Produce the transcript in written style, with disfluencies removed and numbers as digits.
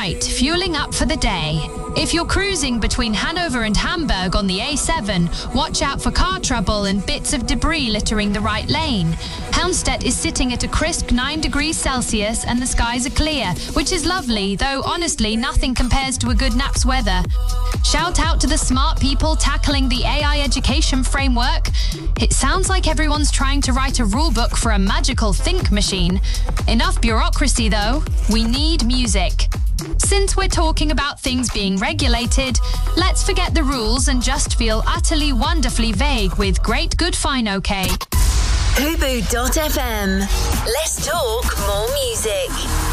Right, fueling up for the day. If you're cruising between Hanover and Hamburg on the A7, watch out for car trouble and bits of debris littering the right lane. Helmstedt is sitting at a crisp 9 degrees Celsius and the skies are clear, which is lovely, though honestly nothing compares to a good nap's weather. Shout out to the smart people tackling the AI education framework. It sounds like everyone's trying to write a rulebook for a magical think machine. Enough bureaucracy though, we need music. Since we're talking about things being regulated, let's forget the rules and just feel utterly wonderfully vague with Great Good Fine OK. Hubu.fm. Let's talk more music.